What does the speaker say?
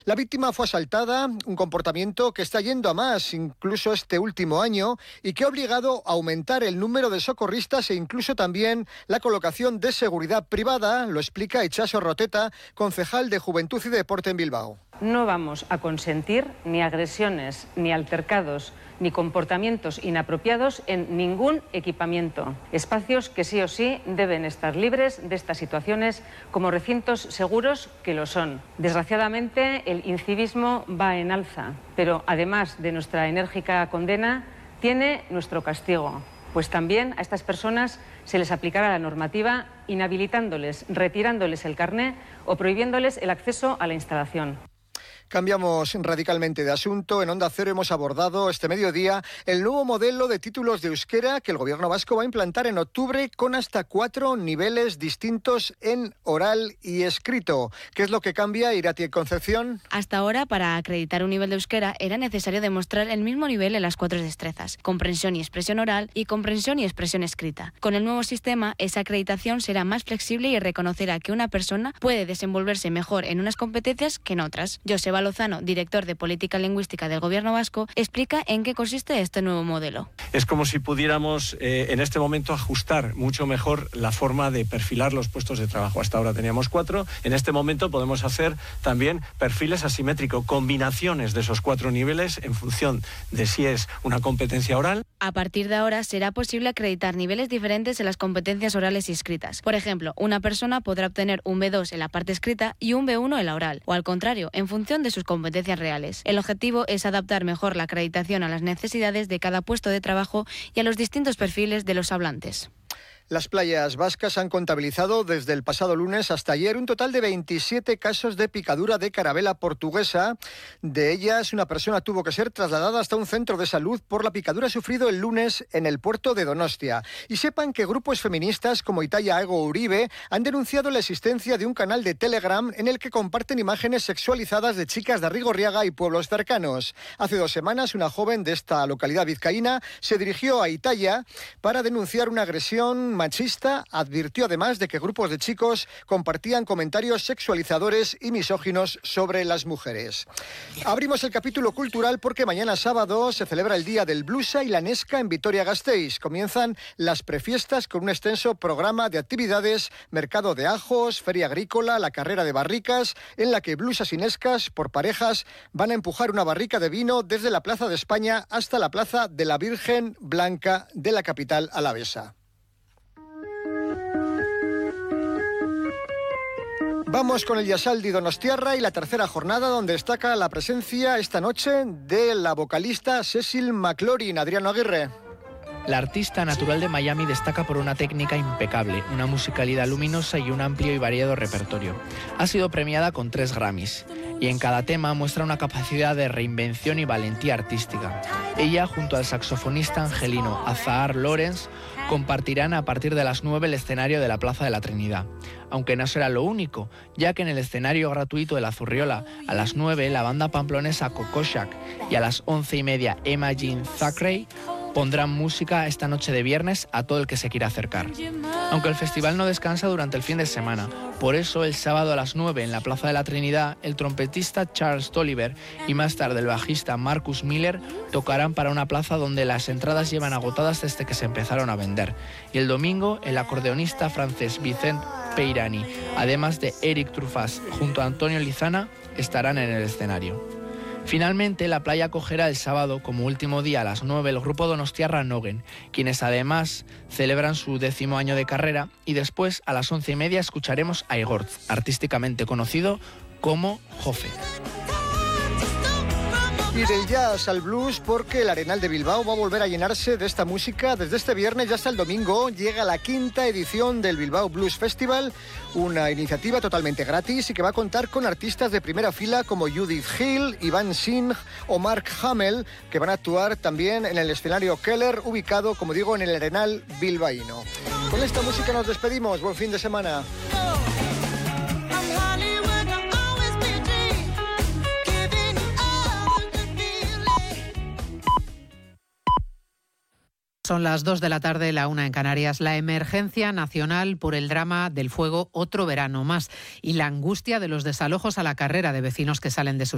La víctima fue asaltada, un comportamiento que está yendo a más, incluso este último año, y que ha obligado a aumentar el número de socorristas e incluso también la colocación de seguridad privada, lo explica Itxaso Roteta, concejal de Juventud y Deporte en Bilbao. No vamos a consentir ni agresiones, ni altercados, ni comportamientos inapropiados en ningún equipamiento. Espacios que sí o sí deben estar libres de estas situaciones como recintos seguros que lo son. Desgraciadamente, el incivismo va en alza, pero además de nuestra enérgica condena, tiene nuestro castigo. Pues también a estas personas se les aplicará la normativa inhabilitándoles, retirándoles el carné o prohibiéndoles el acceso a la instalación. Cambiamos radicalmente de asunto. En Onda Cero hemos abordado este mediodía el nuevo modelo de títulos de euskera que el Gobierno vasco va a implantar en octubre con hasta 4 niveles distintos en oral y escrito. ¿Qué es lo que cambia, Irati Concepción? Hasta ahora, para acreditar un nivel de euskera era necesario demostrar el mismo nivel en las 4 destrezas: comprensión y expresión oral y comprensión y expresión escrita. Con el nuevo sistema, esa acreditación será más flexible y reconocerá que una persona puede desenvolverse mejor en unas competencias que en otras. Joseba Lozano, director de Política Lingüística del Gobierno vasco, explica en qué consiste este nuevo modelo. Es como si pudiéramos en este momento ajustar mucho mejor la forma de perfilar los puestos de trabajo. Hasta ahora teníamos 4, en este momento podemos hacer también perfiles asimétricos, combinaciones de esos 4 niveles en función de si es una competencia oral. A partir de ahora será posible acreditar niveles diferentes en las competencias orales y escritas. Por ejemplo, una persona podrá obtener un B2 en la parte escrita y un B1 en la oral, o al contrario, en función de sus competencias reales. El objetivo es adaptar mejor la acreditación a las necesidades de cada puesto de trabajo y a los distintos perfiles de los hablantes. Las playas vascas han contabilizado desde el pasado lunes hasta ayer un total de 27 casos de picadura de carabela portuguesa. De ellas, una persona tuvo que ser trasladada hasta un centro de salud por la picadura sufrido el lunes en el puerto de Donostia. Y sepan que grupos feministas como Itaia Ego Uribe han denunciado la existencia de un canal de Telegram en el que comparten imágenes sexualizadas de chicas de Arrigorriaga y pueblos cercanos. Hace 2 semanas, una joven de esta localidad vizcaína se dirigió a Itaia para denunciar una agresión machista. Advirtió además de que grupos de chicos compartían comentarios sexualizadores y misóginos sobre las mujeres. Abrimos el capítulo cultural porque mañana sábado se celebra el Día del Blusa y la Nesca en Vitoria-Gasteiz. Comienzan las prefiestas con un extenso programa de actividades, mercado de ajos, feria agrícola, la carrera de barricas, en la que blusas y nescas por parejas van a empujar una barrica de vino desde la Plaza de España hasta la Plaza de la Virgen Blanca de la capital alavesa. Vamos con el Yasaldi Donostiarra y la tercera jornada, donde destaca la presencia esta noche de la vocalista Cecil McLaurin. Adriano Aguirre. La artista natural de Miami destaca por una técnica impecable, una musicalidad luminosa y un amplio y variado repertorio. Ha sido premiada con 3 Grammys y en cada tema muestra una capacidad de reinvención y valentía artística. Ella, junto al saxofonista angelino Azahar Lawrence, compartirán a partir de las 9 el escenario de la Plaza de la Trinidad. Aunque no será lo único, ya que en el escenario gratuito de la Zurriola, a las 9, la banda pamplonesa Kokoschak y a las 11:30 Emma Jean Thackeray pondrán música esta noche de viernes a todo el que se quiera acercar. Aunque el festival no descansa durante el fin de semana, por eso el sábado a las 9 en la Plaza de la Trinidad, el trompetista Charles Tolliver y más tarde el bajista Marcus Miller tocarán para una plaza donde las entradas llevan agotadas desde que se empezaron a vender. Y el domingo el acordeonista francés Vicent Peirani, además de Eric Truffaz junto a Antonio Lizana, estarán en el escenario. Finalmente, la playa acogerá el sábado, como último día a las 9, el grupo donostiarra Nogen, quienes además celebran su 10º año de carrera, y después a las 11:30 escucharemos a Igortz, artísticamente conocido como Jofe. Y del jazz al blues, porque el Arenal de Bilbao va a volver a llenarse de esta música desde este viernes y hasta el domingo. Llega la 5ª edición del Bilbao Blues Festival, una iniciativa totalmente gratis y que va a contar con artistas de primera fila como Judith Hill, Iván Singh o Mark Hamill, que van a actuar también en el escenario Keller, ubicado, como digo, en el Arenal bilbaíno. Con esta música nos despedimos. Buen fin de semana. Son las 2 de la tarde, la 1 en Canarias. La emergencia nacional por el drama del fuego, otro verano más, y la angustia de los desalojos a la carrera de vecinos que salen de sus